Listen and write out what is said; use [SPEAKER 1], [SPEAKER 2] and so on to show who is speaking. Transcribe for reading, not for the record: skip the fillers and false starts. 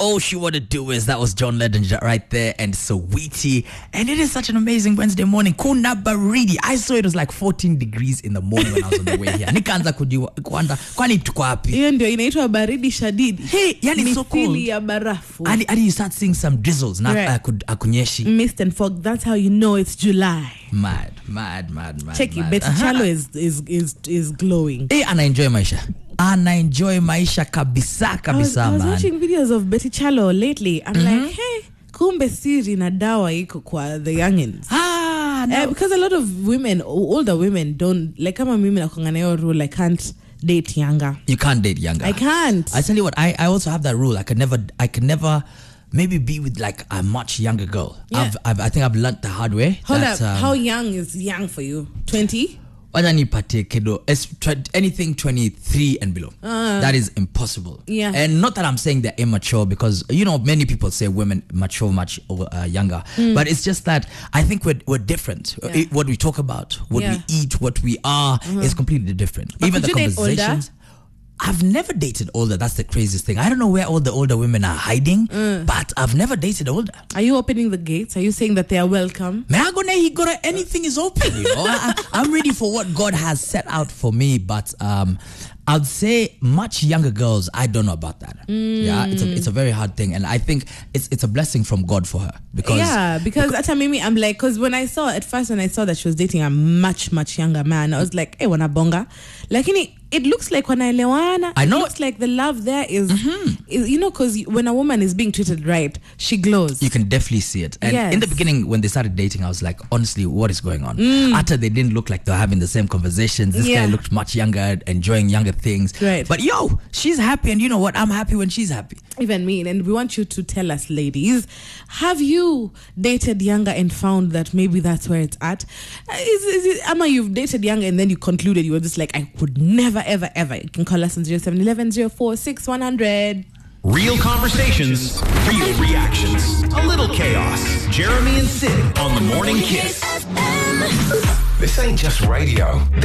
[SPEAKER 1] All She Wanna Do Is. That was John Legend right there, and Saweetie. And it is such an amazing Wednesday morning. Kuna baridi. I saw it was like 14 degrees in the morning when I was on the way here. Nikaanza kuanda kwani tuko wapi?
[SPEAKER 2] Hiyo ndio inaitwa baridi shadidi.
[SPEAKER 1] Hey, yani it's so cold.
[SPEAKER 2] Mithili ya barafu.
[SPEAKER 1] And you start seeing some drizzles.
[SPEAKER 2] Right.
[SPEAKER 1] Akunyeshi.
[SPEAKER 2] Mist and fog. That's how you know it's July.
[SPEAKER 1] Mad.
[SPEAKER 2] Check it. Betty Chalo is glowing.
[SPEAKER 1] Hey, anaenjoy maisha kabisa
[SPEAKER 2] I was
[SPEAKER 1] man.
[SPEAKER 2] watching videos of Betty Chalo lately. I'm like, hey, kumbe siri na dawa iko kwa the youngins.
[SPEAKER 1] No.
[SPEAKER 2] Because a lot of women, older women, don't like. Kama mimi nakuanga na hiyo rule, I can't date younger.
[SPEAKER 1] You can't date younger.
[SPEAKER 2] I can't.
[SPEAKER 1] I tell you what, I also have that rule. I could never maybe be with like a much younger girl.
[SPEAKER 2] Yeah.
[SPEAKER 1] I think I've learned the hard way.
[SPEAKER 2] Hold up. How young is young for you? 20?
[SPEAKER 1] Anything 23 and below. That is impossible.
[SPEAKER 2] Yeah.
[SPEAKER 1] And not that I'm saying they're immature, because many people say women mature much younger, but it's just that I think we're different.
[SPEAKER 2] Yeah.
[SPEAKER 1] What we talk about, what we eat, what we are is completely different.
[SPEAKER 2] But
[SPEAKER 1] even the
[SPEAKER 2] could you date
[SPEAKER 1] conversations. I've never dated older. That's the craziest thing. I don't know where all the older women are hiding, but I've never dated older.
[SPEAKER 2] Are you opening the gates? Are you saying that they are welcome?
[SPEAKER 1] Anything is open. I'm ready for what God has set out for me, but I'd say much younger girls, I don't know about that. Yeah, it's a very hard thing, and I think it's a blessing from God for her, because
[SPEAKER 2] at Mimi, I'm like, because when I saw that she was dating a much younger man, I was like, hey, wanabonga, like it looks like wanaelewana.
[SPEAKER 1] I know.
[SPEAKER 2] It looks like the love there is because when a woman is being treated right, she glows.
[SPEAKER 1] You can definitely see it. And in the beginning, when they started dating, I was like, honestly, what is going on? After they didn't look like they were having the same conversations. This guy looked much younger, enjoying younger things.
[SPEAKER 2] Right.
[SPEAKER 1] But she's happy, and you know what? I'm happy when she's happy.
[SPEAKER 2] Even me. And we want you to tell us, ladies, have you dated younger and found that maybe that's where it's at? Is it, Amma, you've dated younger and then you concluded you were just like, I would never, ever, ever. You can call us on 0711 046 100.
[SPEAKER 3] Real conversations, real reactions, a little chaos. Jeremy and Sid on the Morning Kiss. This ain't just radio.